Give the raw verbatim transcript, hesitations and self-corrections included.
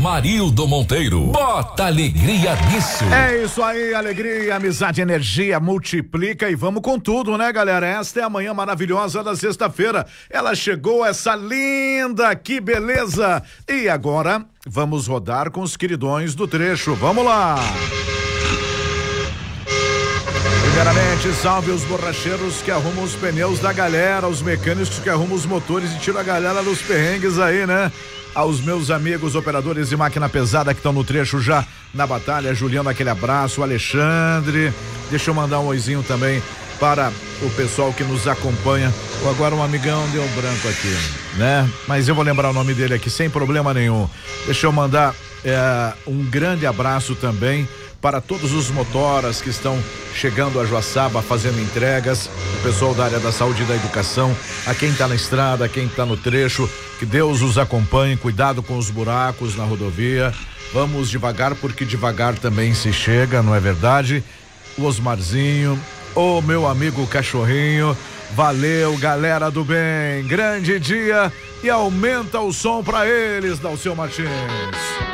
Marildo Monteiro. Bota alegria nisso. É isso aí, alegria, amizade, energia, multiplica e vamos com tudo, né, galera? Esta é a manhã maravilhosa da sexta-feira. Ela chegou, essa linda, que beleza. E agora vamos rodar com os queridões do trecho. Vamos lá. Primeiramente, salve os borracheiros que arrumam os pneus da galera, os mecânicos que arrumam os motores e tiram a galera dos perrengues aí, né? Aos meus amigos operadores de máquina pesada que estão no trecho já na batalha, Juliano, aquele abraço, Alexandre, deixa eu mandar um oizinho também para o pessoal que nos acompanha. Agora um amigão deu um branco aqui, né? Mas eu vou lembrar o nome dele aqui sem problema nenhum. Deixa eu mandar é, um grande abraço também para todos os motoras que estão chegando a Joaçaba fazendo entregas, o pessoal da área da saúde e da educação, a quem está na estrada, a quem está no trecho, que Deus os acompanhe, cuidado com os buracos na rodovia, vamos devagar porque devagar também se chega, não é verdade? O Osmarzinho, o meu amigo cachorrinho, valeu galera do bem, grande dia e aumenta o som para eles, Dalceu Martins.